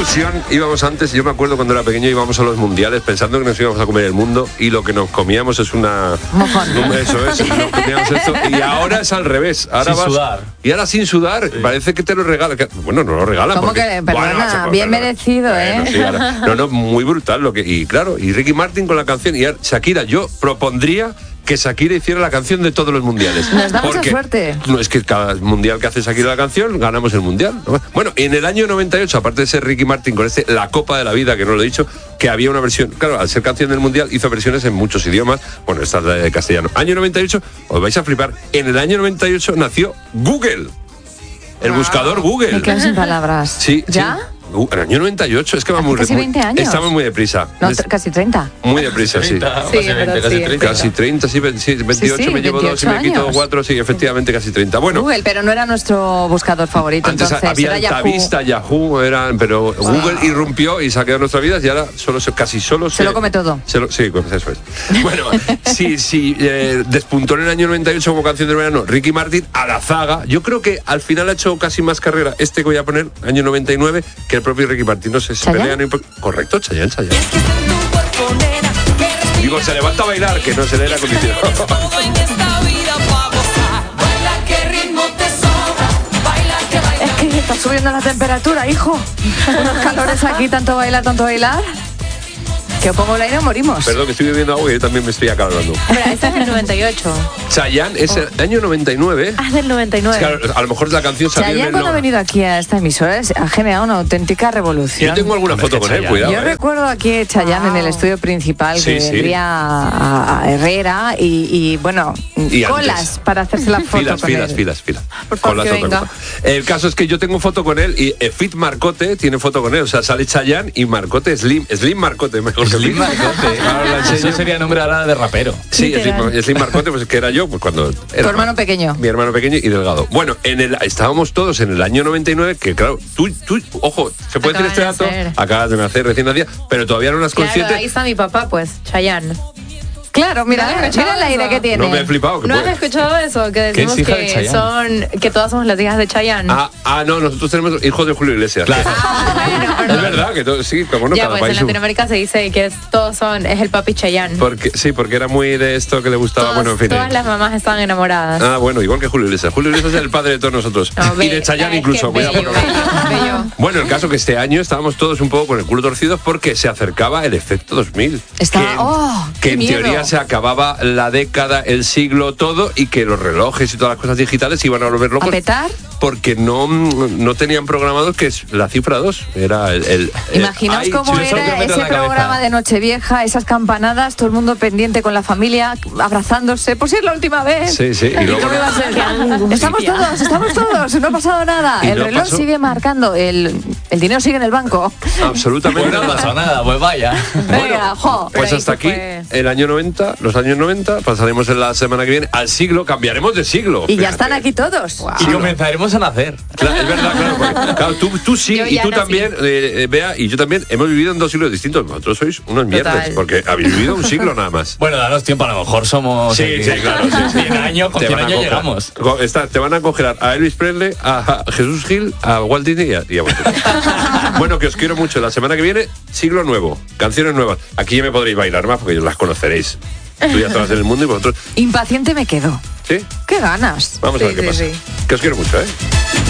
ilusión íbamos antes. Yo me acuerdo cuando era pequeño íbamos a los mundiales pensando que nos íbamos a comer el mundo y lo que nos comíamos es una... Eso es, nos comíamos esto. Y ahora es al revés. Ahora sin sudar. Y ahora sin sudar, parece que te lo regalan. Bueno, no lo regalan. ¿Cómo porque, que? Perdona, bien merecido, bueno, sí, ahora, no, muy brutal lo que... Y claro, y Ricky Martin con la canción y Shakira, yo propondría que Shakira hiciera la canción de todos los mundiales. Nos da mucha suerte. No, es que cada mundial que hace Shakira la canción, ganamos el mundial. Bueno, en el año 98, aparte de ser Ricky Martin con La Copa de la Vida, que no lo he dicho, que había una versión, claro, al ser canción del mundial, hizo versiones en muchos idiomas. Bueno, esta es la de castellano. Año 98, os vais a flipar, en el año 98 nació Google. El buscador Google. Me quedo sin palabras. Sí. ¿Ya? Sí. El año 98, es que va muy... Casi 20 años. Estamos muy deprisa. No, casi 30. Muy deprisa, sí. 30, Sí, casi 20, casi 30. Casi 30, sí, 28, sí, me llevo 2 y me quito años. 4, sí, efectivamente casi 30. Bueno, Google, pero no era nuestro buscador favorito. antes entonces, había era Altavista, Yahoo, pero Google irrumpió y saqueó nuestras vidas y ahora casi solo Se lo come todo. Sí, eso es. Bueno, sí, despuntó en el año 98 como canción del verano Ricky Martin a la zaga. Yo creo que al final ha hecho casi más carrera que voy a poner, año 99, que el propio Ricky Martin. No sé si pelean. Correcto, Chayanne. Digo, se levanta a bailar, que no se le da acondicionado. Es que está subiendo la temperatura, hijo. Unos calores aquí, tanto bailar. Que os pongo el aire y morimos. Perdón, que estoy bebiendo agua y yo también me estoy acalorando. Pero esta es del 98. Chayanne es el año 99. Ah, es del 99. Claro, a lo mejor la canción salió Chayanne, cuando ha venido aquí a esta emisora, ha generado una auténtica revolución. Yo tengo alguna foto con él, cuidado. Yo recuerdo aquí Chayanne en el estudio principal, que vendría a Herrera y bueno, y colas antes, para hacerse la foto con él. Filas. Por favor, que venga. El caso es que yo tengo foto con él y Fit Marcote tiene foto con él. O sea, sale Chayanne y Marcote, Slim Marcote, mejor que Slim Marcote. Eso sería nombre ahora de rapero. Sí, Slim Marcote, pues que era yo, pues cuando era tu hermano pequeño. Mi hermano pequeño y delgado. Bueno, estábamos todos en el año 99, que claro, tú ojo, se puede decir este dato, acabas de nacer, recién nacida, pero todavía no eras consciente. Ahí está mi papá, pues, Chayanne. Claro, mira el aire que tiene. No me he flipado. ¿No has escuchado eso? Que decimos que todas somos las hijas de Chayanne. No, nosotros tenemos hijos de Julio Iglesias. Claro. Es verdad que todos, sí, como no, ya, cada pues país. en Latinoamérica se dice que es el papi Chayanne. Porque era muy de esto que le gustaba, bueno, en fin. Todas las mamás estaban enamoradas. Bueno, igual que Julio Iglesias. Julio Iglesias es el padre de todos nosotros. Y de Chayanne incluso. Bello. Bueno, el caso que este año estábamos todos un poco con el culo torcido porque se acercaba el efecto 2000. Que en teoría se acababa la década, el siglo, todo, y que los relojes y todas las cosas digitales iban a volver locos. ¿A petar? Porque no tenían programados que es la cifra 2. Era Imaginaos cómo era ese programa de Nochevieja, esas campanadas, todo el mundo pendiente con la familia, abrazándose, por si es la última vez. Sí. ¿Y cómo iba a ser? Estamos todos, no ha pasado nada. El reloj sigue marcando, el dinero sigue en el banco. Absolutamente. Pues no pasó nada, pues vaya. Venga, pues hasta aquí, el año 90, los años 90, pasaremos en la semana que viene al siglo, cambiaremos de siglo. Y ya están aquí todos. Wow. Y comenzaremos a nacer. Claro, es verdad, claro, tú sí, y tú también, Bea, y yo también, hemos vivido en 2 siglos distintos. Vosotros sois unos mierdas, porque habéis vivido un siglo nada más. Bueno, danos tiempo, a lo mejor somos... Sí, claro. 100 años, con 100 años llegamos. Te van a congelar a Elvis Presley, a Jesús Gil, a Walt Disney y a vosotros. Bueno, que os quiero mucho. La semana que viene, siglo nuevo, canciones nuevas. Aquí ya me podréis bailar más porque las conoceréis. Tú ya estabas en el mundo y vosotros... Impaciente me quedo. ¿Sí? ¡Qué ganas! Vamos a ver qué pasa. Que os quiero mucho, ¿eh?